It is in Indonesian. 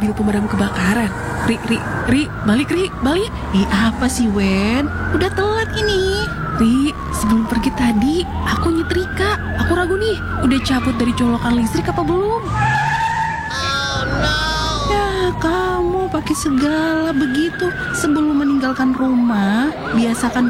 mobil pemadam kebakaran. Ri, balik. Ih, apa sih, Wen? Udah telat ini. Ri, sebelum pergi tadi, aku nyetrika. Aku ragu nih, udah cabut dari colokan listrik apa belum? Ya, kamu pakai segala begitu. Sebelum meninggalkan rumah, biasakan